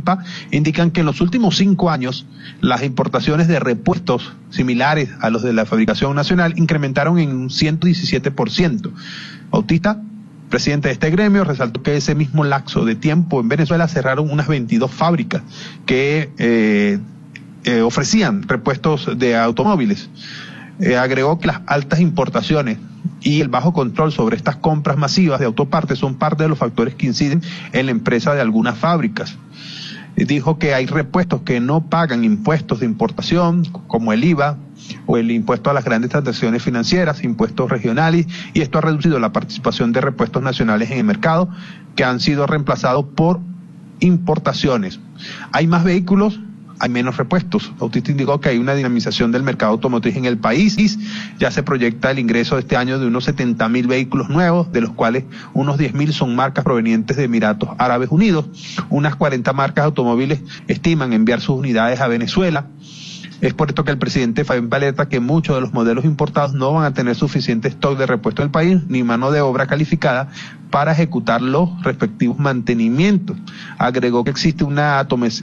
ANFPA indican que en los últimos 5 años las importaciones de repuestos similares a los de la fabricación nacional incrementaron en un 117%. Bautista, presidente de este gremio, resaltó que ese mismo lapso de tiempo en Venezuela cerraron unas 22 fábricas que ofrecían repuestos de automóviles. Agregó que las altas importaciones y el bajo control sobre estas compras masivas de autopartes son parte de los factores que inciden en la empresa de algunas fábricas. Dijo que hay repuestos que no pagan impuestos de importación, como el IVA o el impuesto a las grandes transacciones financieras, impuestos regionales, y esto ha reducido la participación de repuestos nacionales en el mercado, que han sido reemplazados por importaciones. Hay más vehículos, hay menos repuestos. Bautista indicó que hay una dinamización del mercado automotriz en el país. Ya se proyecta el ingreso de este año de unos 70.000 vehículos nuevos, de los cuales unos 10.000 son marcas provenientes de Emiratos Árabes Unidos. Unas 40 marcas de automóviles estiman enviar sus unidades a Venezuela. Es por esto que el presidente Fabián alerta que muchos de los modelos importados no van a tener suficiente stock de repuesto en el país, ni mano de obra calificada para ejecutar los respectivos mantenimientos. Agregó que existe una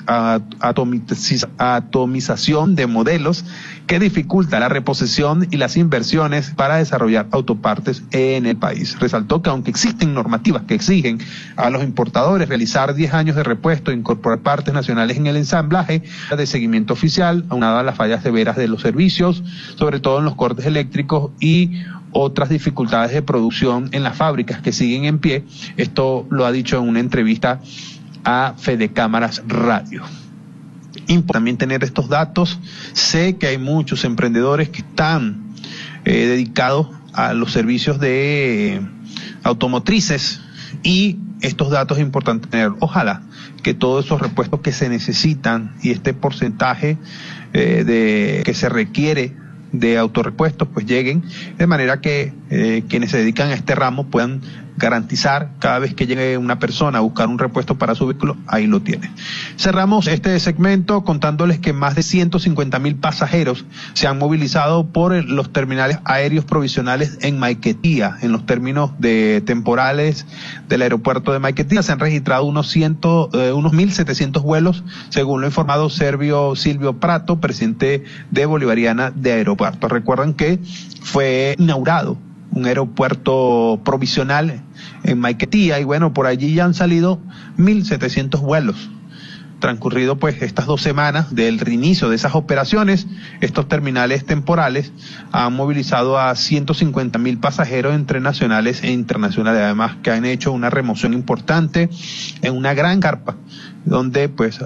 atomización de modelos que dificulta la reposición y las inversiones para desarrollar autopartes en el país. Resaltó que aunque existen normativas que exigen a los importadores realizar 10 años de repuesto e incorporar partes nacionales en el ensamblaje de seguimiento oficial, aunado a las fallas severas de los servicios, sobre todo en los cortes eléctricos y otras dificultades de producción en las fábricas que siguen en pie. Esto lo ha dicho en una entrevista a Fede Cámaras Radio. También tener estos datos. Sé que hay muchos emprendedores que están dedicados a los servicios de automotrices, y estos datos es importante tener. Ojalá que todos esos repuestos que se necesitan y este porcentaje que se requiere de autorrepuestos pues lleguen, de manera que quienes se dedican a este ramo puedan garantizar cada vez que llegue una persona a buscar un repuesto para su vehículo, ahí lo tiene. Cerramos este segmento contándoles que más de 150.000 pasajeros se han movilizado por los terminales aéreos provisionales en Maiquetía. En los términos de temporales del aeropuerto de Maiquetía se han registrado unos 1.700 vuelos, según lo informado Silvio Prato, presidente de Bolivariana de Aeropuertos. Recuerdan que fue inaugurado un aeropuerto provisional en Maiquetía, y bueno, por allí ya han salido 1.700 vuelos. Transcurrido pues estas 2 semanas del reinicio de esas operaciones, estos terminales temporales han movilizado a 150.000 pasajeros entre nacionales e internacionales, además que han hecho una remoción importante en una gran carpa, donde pues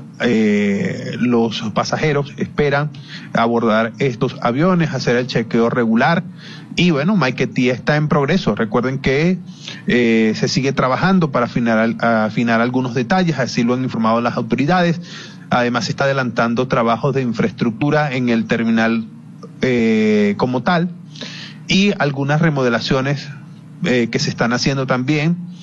los pasajeros esperan abordar estos aviones, hacer el chequeo regular. Y bueno, Maiquetía está en progreso. Recuerden que se sigue trabajando para afinar algunos detalles, así lo han informado las autoridades. Además se está adelantando trabajos de infraestructura en el terminal como tal, y algunas remodelaciones que se están haciendo también